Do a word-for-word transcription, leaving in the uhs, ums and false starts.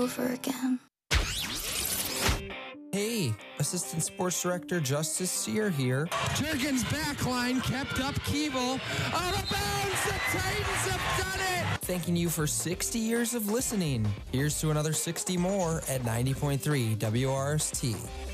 over again. Hey, Assistant Sports Director Justice Sear here. Jurgens backline kept up Keeble. Out of bounds, the Titans have done it! Thanking you for sixty years of listening. Here's to another sixty more at ninety point three W R S T.